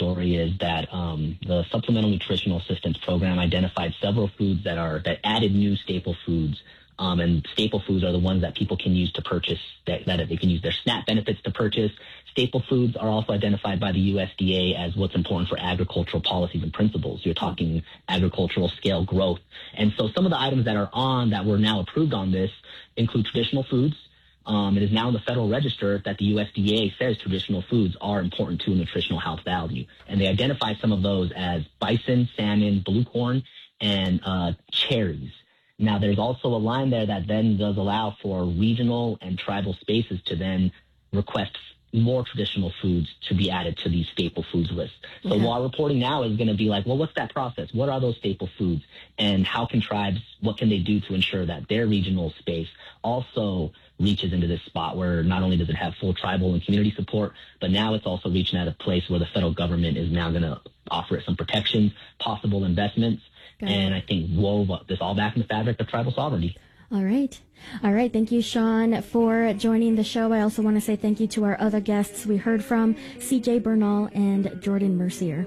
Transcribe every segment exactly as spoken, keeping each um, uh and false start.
story is that um, the Supplemental Nutritional Assistance Program identified several foods that are that added new staple foods. Um, and staple foods are the ones that people can use to purchase, that, that they can use their SNAP benefits to purchase. Staple foods are also identified by the U S D A as what's important for agricultural policies and principles. You're talking agricultural scale growth. And so some of the items that are on that were now approved on this include traditional foods. Um, it is now in the Federal Register that the U S D A says traditional foods are important to a nutritional health value. And they identify some of those as bison, salmon, blue corn, and uh, cherries. Now, there's also a line there that then does allow for regional and tribal spaces to then request more traditional foods to be added to these staple foods list. So yeah. While reporting now is going to be like, well, what's that process? What are those staple foods? And how can tribes, what can they do to ensure that their regional space also reaches into this spot where not only does it have full tribal and community support, but now it's also reaching at a place where the federal government is now going to offer it some protections, possible investments, and I think wove this all back in the fabric of tribal sovereignty. All right. All right. Thank you, Sean, for joining the show. I also want to say thank you to our other guests. We heard from C J Bernal and Jordan Mercier.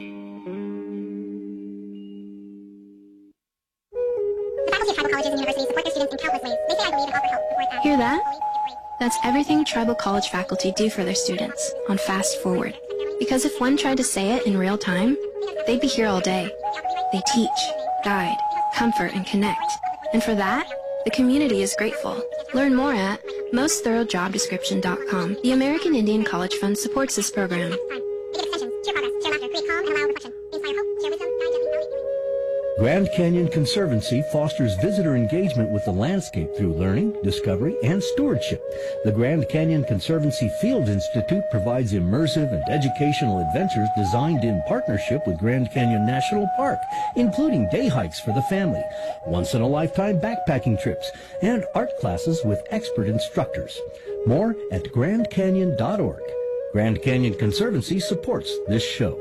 The faculty of tribal colleges and universities support their students in countless ways. They say I believe and offer help before it's Hear that? That's everything tribal college faculty do for their students on Fast Forward. Because if one tried to say it in real time, they'd be here all day. They teach, guide, comfort, and connect. And for that, the community is grateful. Learn more at most thorough job description dot com. The American Indian College Fund supports this program. Grand Canyon Conservancy fosters visitor engagement with the landscape through learning, discovery, and stewardship. The Grand Canyon Conservancy Field Institute provides immersive and educational adventures designed in partnership with Grand Canyon National Park, including day hikes for the family, once-in-a-lifetime backpacking trips, and art classes with expert instructors. More at grand canyon dot org. Grand Canyon Conservancy supports this show.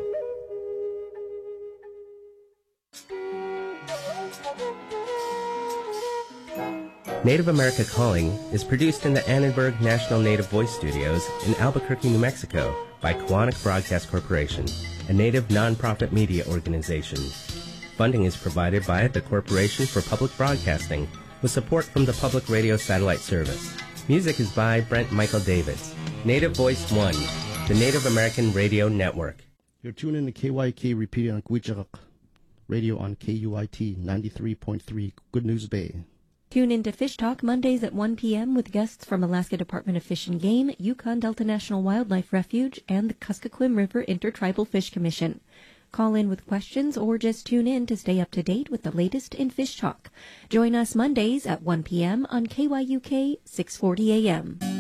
Native America Calling is produced in the Annenberg National Native Voice Studios in Albuquerque, New Mexico by Koahnic Broadcast Corporation, a Native nonprofit media organization. Funding is provided by the Corporation for Public Broadcasting with support from the Public Radio Satellite Service. Music is by Brent Michael Davids. Native Voice One, the Native American Radio Network. You're tuned in to K Y K repeating on Gwich'ak Radio on K U I T ninety-three point three Good News Bay. Tune in to Fish Talk Mondays at one p.m. with guests from Alaska Department of Fish and Game, Yukon Delta National Wildlife Refuge, and the Kuskokwim River Intertribal Fish Commission. Call in with questions or just tune in to stay up to date with the latest in Fish Talk. Join us Mondays at one p.m. on K Y U K six forty a.m.